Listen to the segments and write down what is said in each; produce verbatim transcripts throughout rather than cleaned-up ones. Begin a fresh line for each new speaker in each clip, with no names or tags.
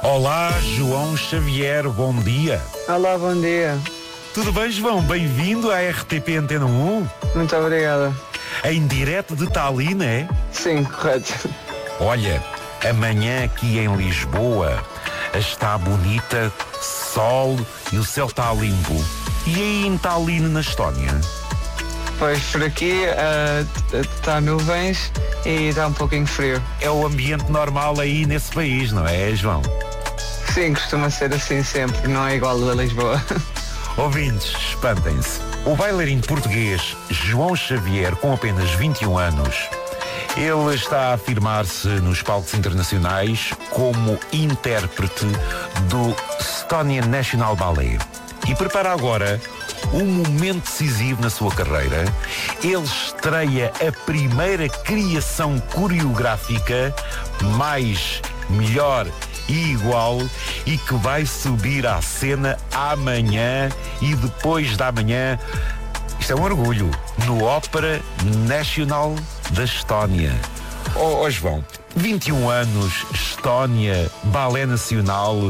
Olá, João Xavier, bom dia.
Olá, bom dia.
Tudo bem, João? Bem-vindo à R T P Antena um.
Muito obrigada.
Em direto de Tallinn, é?
Sim, correto.
Olha, amanhã aqui em Lisboa está bonita, sol e o céu está limpo. E aí em Tallinn, na Estónia?
Pois por aqui está uh, nuvens e está um pouquinho frio.
É o ambiente normal aí nesse país, não é, João?
Sim, costuma ser assim sempre, não é igual a Lisboa.
Ouvintes, espantem-se. O bailarino português João Xavier, com apenas vinte e um anos, ele está a afirmar-se nos palcos internacionais como intérprete do Estonian National Ballet. E prepara agora um momento decisivo na sua carreira. Ele estreia a primeira criação coreográfica mais, melhor e igual, e que vai subir à cena amanhã e depois da manhã. Isto é um orgulho, no Ópera Nacional da Estónia. Oh, oh João, vinte e um anos, Estónia, Balé Nacional.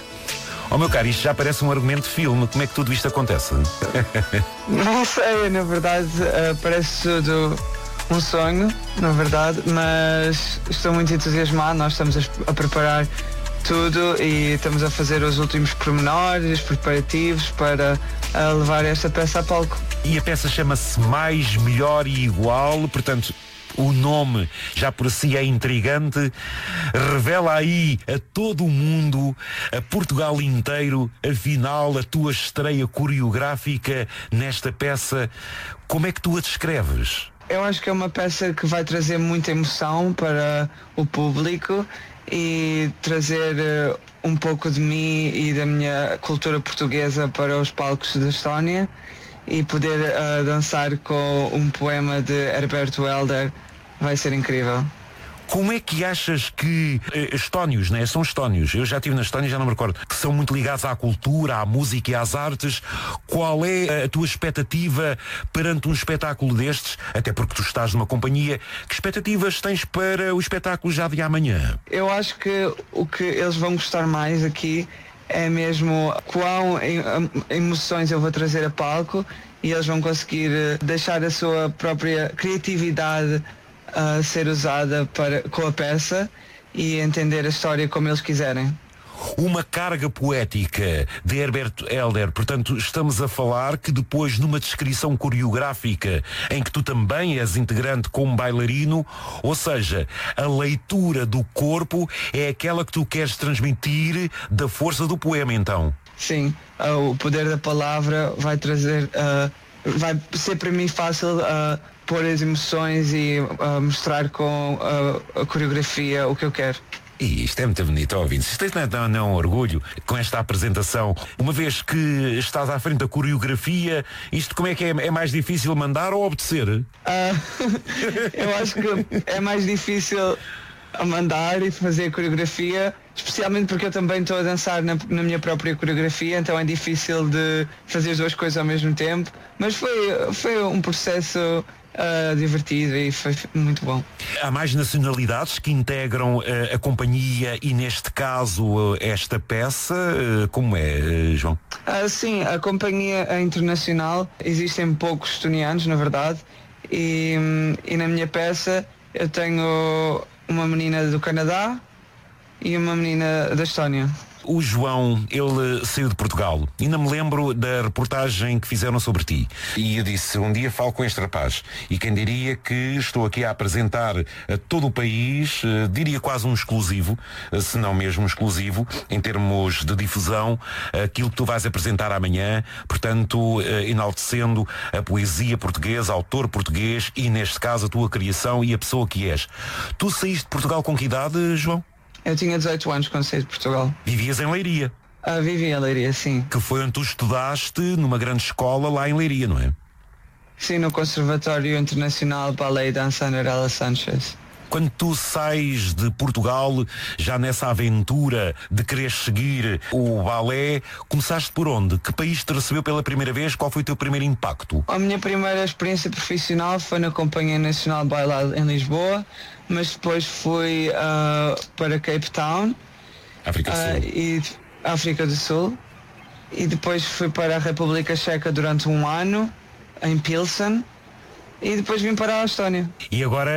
Oh meu caro, isto já parece um argumento de filme. Como é que tudo isto acontece?
Não sei, na verdade uh, parece tudo um sonho, na verdade, mas estou muito entusiasmado. Nós estamos a, a preparar tudo e estamos a fazer os últimos pormenores, preparativos para uh, levar esta peça a palco.
E a peça chama-se Mais, Melhor e Igual, portanto, o nome já por si é intrigante. Revela aí a todo o mundo, a Portugal inteiro, afinal, a tua estreia coreográfica nesta peça. Como é que tu a descreves?
Eu acho que é uma peça que vai trazer muita emoção para o público e trazer uh, um pouco de mim e da minha cultura portuguesa para os palcos da Estónia e poder uh, dançar com um poema de Herberto Helder vai ser incrível.
Como é que achas que eh, estónios, né? São estónios, eu já estive na Estónia, já não me recordo, que são muito ligados à cultura, à música e às artes. Qual é a tua expectativa perante um espetáculo destes? Até porque tu estás numa companhia. Que expectativas tens para o espetáculo já de amanhã?
Eu acho que o que eles vão gostar mais aqui é mesmo quão emoções eu vou trazer a palco e eles vão conseguir deixar a sua própria criatividade a ser usada para, com a peça e entender a história como eles quiserem.
Uma carga poética de Herberto Helder. Portanto, estamos a falar que depois, numa descrição coreográfica em que tu também és integrante como bailarino, ou seja, a leitura do corpo é aquela que tu queres transmitir da força do poema, então? Sim,
uh, o poder da palavra vai trazer, uh, vai ser para mim fácil uh, pôr as emoções e uh, mostrar com uh, a coreografia o que eu quero.
E isto é muito bonito, ouvintes. Isto não, não é um orgulho com esta apresentação. Uma vez que estás à frente da coreografia, isto como é que é? É mais difícil mandar ou obedecer? Uh,
eu acho que é mais difícil a mandar e fazer a coreografia, especialmente porque eu também estou a dançar na, na minha própria coreografia, então é difícil de fazer as duas coisas ao mesmo tempo. Mas foi, foi um processo Uh, divertido e foi muito bom.
Há mais nacionalidades que integram uh, a companhia e neste caso uh, esta peça, uh, como é, uh, João?
Uh, sim, a companhia é internacional, existem poucos estonianos na verdade e, e na minha peça eu tenho uma menina do Canadá e uma menina da Estónia.
O João, ele saiu de Portugal. Ainda me lembro da reportagem que fizeram sobre ti. E eu disse, um dia falo com este rapaz. E quem diria que estou aqui a apresentar a todo o país, eh, diria quase um exclusivo, eh, se não mesmo um exclusivo, em termos de difusão, aquilo que tu vais apresentar amanhã. Portanto, eh, enaltecendo a poesia portuguesa, autor português e, neste caso, a tua criação e a pessoa que és. Tu saíste de Portugal com que idade, João?
Eu tinha dezoito anos quando saí de Portugal.
Vivias em Leiria?
Ah, vivi em Leiria, sim.
Que foi onde tu estudaste numa grande escola lá em Leiria, não é?
Sim, no Conservatório Internacional Ballet e Dança Nerela Sanchez.
Quando tu sais de Portugal, já nessa aventura de querer seguir o balé, começaste por onde? Que país te recebeu pela primeira vez? Qual foi o teu primeiro impacto?
A minha primeira experiência profissional foi na Companhia Nacional de Bailado em Lisboa, mas depois fui uh, para Cape Town
África do
Ah,
Sul.
e África do Sul. E depois fui para a República Checa durante um ano, em Pilsen. E depois vim para a Estónia.
E agora